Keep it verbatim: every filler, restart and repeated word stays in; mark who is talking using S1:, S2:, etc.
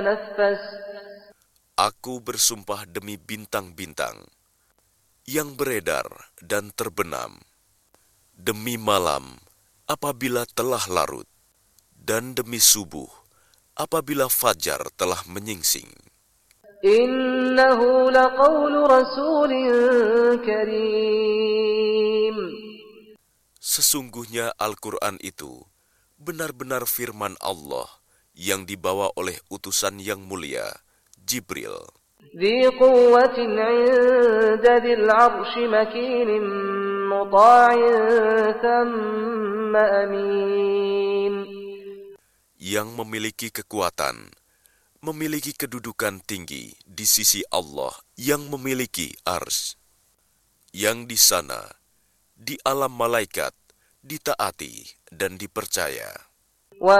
S1: Aku bersumpah demi bintang-bintang yang beredar dan terbenam, demi malam apabila telah larut, dan demi subuh apabila fajar telah menyingsing.
S2: Innahu laqawlu rasulin karim.
S1: Sesungguhnya Al-Quran itu benar-benar firman Allah yang dibawa oleh utusan yang mulia, Jibril.
S2: Dhi quwwatin 'inda dhil 'arsy makinin muta'in thamma amin.
S1: Yang memiliki kekuatan, memiliki kedudukan tinggi di sisi Allah yang memiliki arsy, yang di sana, di alam malaikat, ditaati dan dipercaya.